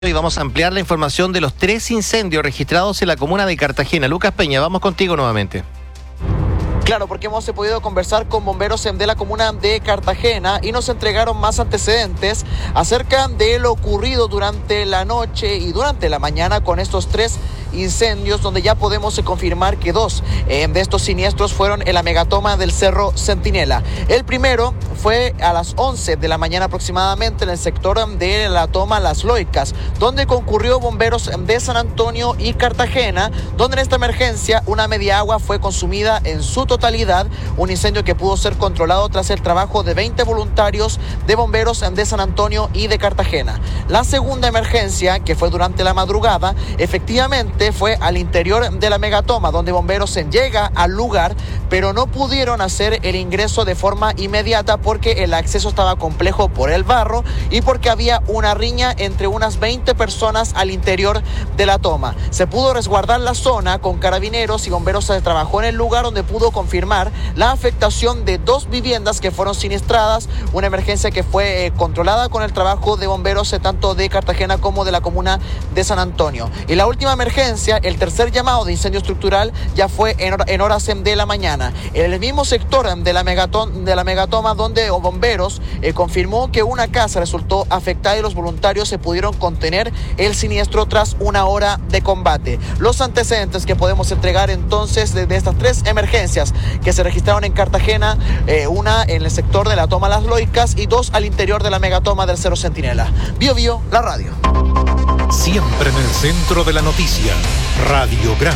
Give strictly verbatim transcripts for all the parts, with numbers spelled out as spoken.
Y vamos a ampliar la información de los tres incendios registrados en la comuna de Cartagena. Lucas Peña, vamos contigo nuevamente. Claro, porque hemos podido conversar con bomberos de la comuna de Cartagena y nos entregaron más antecedentes acerca de lo ocurrido durante la noche y durante la mañana con estos tres incendios, donde ya podemos confirmar que dos eh, de estos siniestros fueron en la megatoma del Cerro Centinela. El primero fue a las once de la mañana aproximadamente en el sector de la toma Las Loicas, donde concurrió bomberos de San Antonio y Cartagena, donde en esta emergencia una media agua fue consumida en su totalidad, un incendio que pudo ser controlado tras el trabajo de veinte voluntarios de bomberos de San Antonio y de Cartagena. La segunda emergencia, que fue durante la madrugada, efectivamente fue al interior de la megatoma, donde bomberos llega al lugar, pero no pudieron hacer el ingreso de forma inmediata porque el acceso estaba complejo por el barro y porque había una riña entre unas veinte personas al interior de la toma. Se pudo resguardar la zona con carabineros y bomberos se trabajó en el lugar, donde pudo confirmar la afectación de dos viviendas que fueron siniestradas, una emergencia que fue eh, controlada con el trabajo de bomberos eh, tanto de Cartagena como de la comuna de San Antonio. Y la última emergencia, el tercer llamado de incendio estructural, ya fue en, hor en horas de la mañana. En el mismo sector de la, megaton de la megatoma, donde bomberos eh, confirmó que una casa resultó afectada y los voluntarios se pudieron contener el siniestro tras una hora de combate. Los antecedentes que podemos entregar entonces de, de estas tres emergencias que se registraron en Cartagena, eh, una en el sector de la toma Las Loicas y dos al interior de la megatoma del Cerro Centinela. Bio Bio, la radio. Siempre en el centro de la noticia, Radiograma.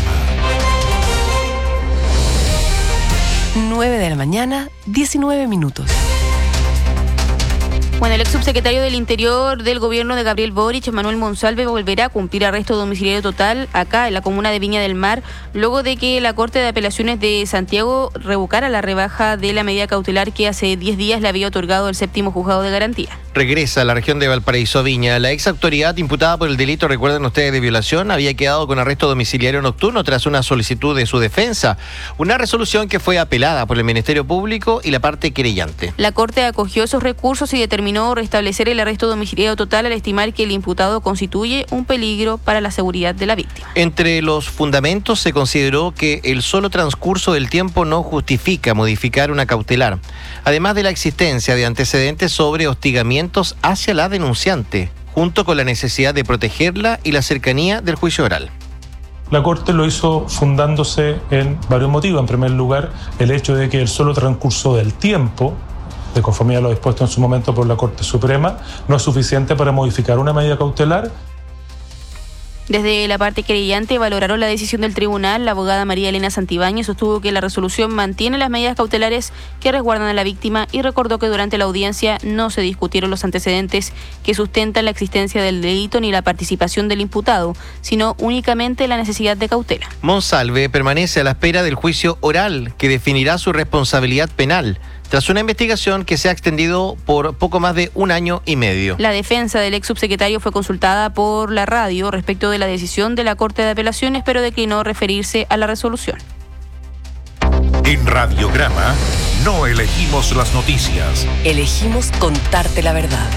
nueve de la mañana, diecinueve minutos. Bueno, el ex subsecretario del Interior del gobierno de Gabriel Boric, Manuel Monsalve, volverá a cumplir arresto domiciliario total acá en la comuna de Viña del Mar, luego de que la Corte de Apelaciones de Santiago revocara la rebaja de la medida cautelar que hace diez días le había otorgado el séptimo juzgado de garantía. Regresa a la región de Valparaíso, Viña. La ex autoridad imputada por el delito, recuerden ustedes, de violación, había quedado con arresto domiciliario nocturno tras una solicitud de su defensa. Una resolución que fue apelada por el Ministerio Público y la parte querellante. La Corte acogió esos recursos y determinó restablecer el arresto domiciliario total al estimar que el imputado constituye un peligro para la seguridad de la víctima. Entre los fundamentos se consideró que el solo transcurso del tiempo no justifica modificar una cautelar, además de la existencia de antecedentes sobre hostigamientos hacia la denunciante, junto con la necesidad de protegerla y la cercanía del juicio oral. La Corte lo hizo fundándose en varios motivos. En primer lugar, el hecho de que el solo transcurso del tiempo, de conformidad a lo dispuesto en su momento por la Corte Suprema, no es suficiente para modificar una medida cautelar. Desde la parte querellante valoraron la decisión del tribunal. La abogada María Elena Santibáñez sostuvo que la resolución mantiene las medidas cautelares que resguardan a la víctima y recordó que durante la audiencia no se discutieron los antecedentes que sustentan la existencia del delito ni la participación del imputado, sino únicamente la necesidad de cautela. Monsalve permanece a la espera del juicio oral que definirá su responsabilidad penal, tras una investigación que se ha extendido por poco más de un año y medio. La defensa del ex subsecretario fue consultada por la radio respecto de la decisión de la Corte de Apelaciones, pero declinó referirse a la resolución. En Radiograma no elegimos las noticias. Elegimos contarte la verdad.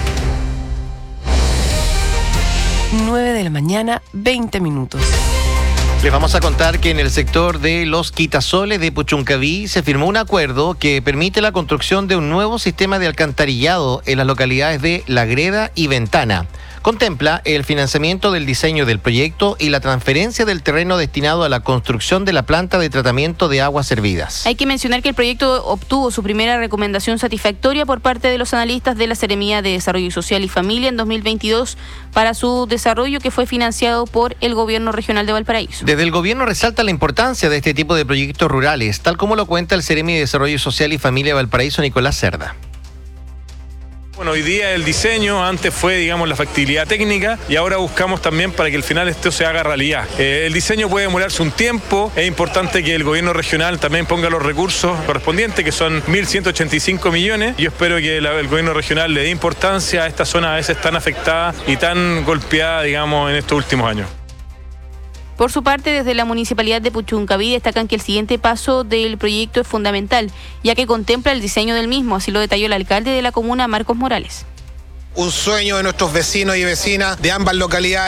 nueve de la mañana, veinte minutos. Les vamos a contar que en el sector de los Quitasoles de Puchuncaví se firmó un acuerdo que permite la construcción de un nuevo sistema de alcantarillado en las localidades de La Greda y Ventana. Contempla el financiamiento del diseño del proyecto y la transferencia del terreno destinado a la construcción de la planta de tratamiento de aguas servidas. Hay que mencionar que el proyecto obtuvo su primera recomendación satisfactoria por parte de los analistas de la Seremía de Desarrollo Social y Familia en dos mil veintidós para su desarrollo, que fue financiado por el Gobierno Regional de Valparaíso. Desde el gobierno resalta la importancia de este tipo de proyectos rurales, tal como lo cuenta el Seremi de Desarrollo Social y Familia de Valparaíso, Nicolás Cerda. Bueno, hoy día el diseño, antes fue, digamos, la factibilidad técnica y ahora buscamos también para que al final esto se haga realidad. Eh, el diseño puede demorarse un tiempo, es importante que el gobierno regional también ponga los recursos correspondientes, que son mil ciento ochenta y cinco millones. Yo espero que la, el gobierno regional le dé importancia a esta zona a veces tan afectada y tan golpeada, digamos, en estos últimos años. Por su parte, desde la Municipalidad de Puchuncaví destacan que el siguiente paso del proyecto es fundamental, ya que contempla el diseño del mismo, así lo detalló el alcalde de la comuna, Marcos Morales. un sueño de nuestros vecinos y vecinas de ambas localidades.